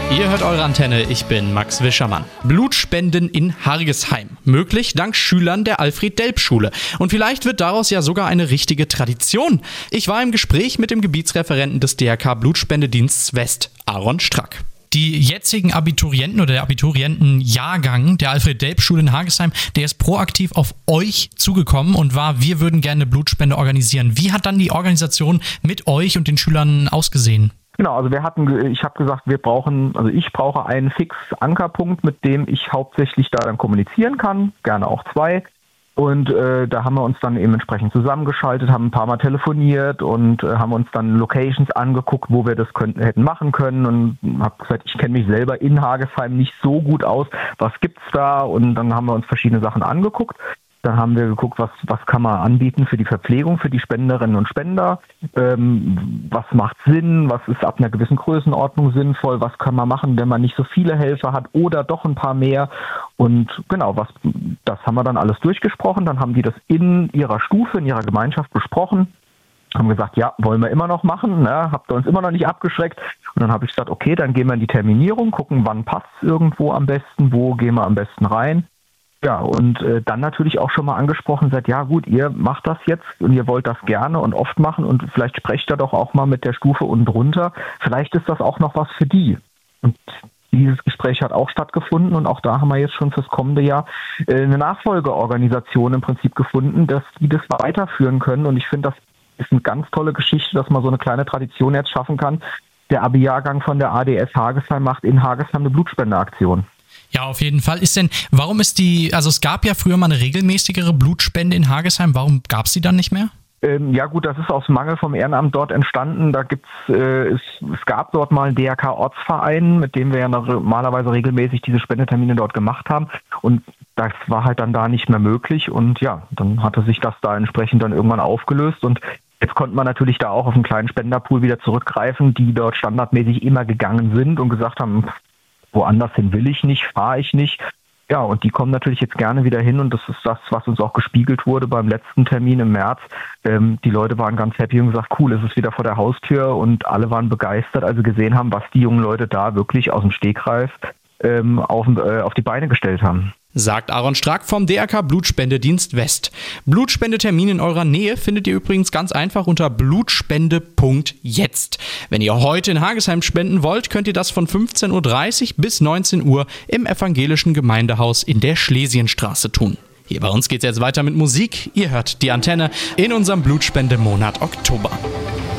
Ihr hört eure Antenne, ich bin Max Wischermann. Blutspenden in Hargesheim. Möglich dank Schülern der Alfred-Delp-Schule. Und vielleicht wird daraus ja sogar eine richtige Tradition. Ich war im Gespräch mit dem Gebietsreferenten des DRK Blutspendedienstes West, Aaron Strack. Die jetzigen Abiturienten oder der Abiturientenjahrgang der Alfred-Delp-Schule in Hargesheim, der ist proaktiv auf euch zugekommen und wir würden gerne eine Blutspende organisieren. Wie hat dann die Organisation mit euch und den Schülern ausgesehen? Genau, also ich habe gesagt, ich brauche einen Fix-Ankerpunkt, mit dem ich hauptsächlich da dann kommunizieren kann, gerne auch 2. Und da haben wir uns dann eben entsprechend zusammengeschaltet, haben ein paar Mal telefoniert und haben uns dann Locations angeguckt, wo wir das hätten machen können, und habe gesagt, ich kenne mich selber in Hargesheim nicht so gut aus, was gibt's da? Und dann haben wir uns verschiedene Sachen angeguckt. Dann haben wir geguckt, was kann man anbieten für die Verpflegung, für die Spenderinnen und Spender, was macht Sinn, was ist ab einer gewissen Größenordnung sinnvoll, was kann man machen, wenn man nicht so viele Helfer hat oder doch ein paar mehr. Und genau, das haben wir dann alles durchgesprochen. Dann haben die das in ihrer Stufe, in ihrer Gemeinschaft besprochen, haben gesagt, ja, wollen wir immer noch machen, ne? Habt ihr uns immer noch nicht abgeschreckt. Und dann habe ich gesagt, okay, dann gehen wir in die Terminierung, gucken, wann passt es irgendwo am besten, wo gehen wir am besten rein. Ja, und dann natürlich auch schon mal angesprochen, sagt, ja gut, ihr macht das jetzt und ihr wollt das gerne und oft machen und vielleicht sprecht ihr doch auch mal mit der Stufe unten drunter. Vielleicht ist das auch noch was für die. Und dieses Gespräch hat auch stattgefunden und auch da haben wir jetzt schon fürs kommende Jahr eine Nachfolgeorganisation im Prinzip gefunden, dass die das weiterführen können. Und ich finde, das ist eine ganz tolle Geschichte, dass man so eine kleine Tradition jetzt schaffen kann. Der Abi-Jahrgang von der ADS Hargesheim macht in Hargesheim eine Blutspendeaktion. Ja, auf jeden Fall. Es gab ja früher mal eine regelmäßigere Blutspende in Hargesheim. Warum gab es die dann nicht mehr? Ja gut, das ist aus Mangel vom Ehrenamt dort entstanden. Es gab dort mal einen DRK-Ortsverein, mit dem wir ja normalerweise regelmäßig diese Spendetermine dort gemacht haben. Und das war halt dann da nicht mehr möglich. Und ja, dann hatte sich das da entsprechend dann irgendwann aufgelöst. Und jetzt konnte man natürlich da auch auf einen kleinen Spenderpool wieder zurückgreifen, die dort standardmäßig immer gegangen sind und gesagt haben, woanders hin will ich nicht, fahre ich nicht. Ja, und die kommen natürlich jetzt gerne wieder hin und das ist das, was uns auch gespiegelt wurde beim letzten Termin im März. Die Leute waren ganz happy und gesagt, cool, es ist wieder vor der Haustür, und alle waren begeistert, als sie gesehen haben, was die jungen Leute da wirklich aus dem Stegreif auf die Beine gestellt haben. Sagt Aaron Strack vom DRK Blutspendedienst West. Blutspendetermin in eurer Nähe findet ihr übrigens ganz einfach unter blutspende.jetzt. Wenn ihr heute in Hargesheim spenden wollt, könnt ihr das von 15.30 Uhr bis 19 Uhr im evangelischen Gemeindehaus in der Schlesienstraße tun. Hier bei uns geht's jetzt weiter mit Musik. Ihr hört die Antenne in unserem Blutspendemonat Oktober.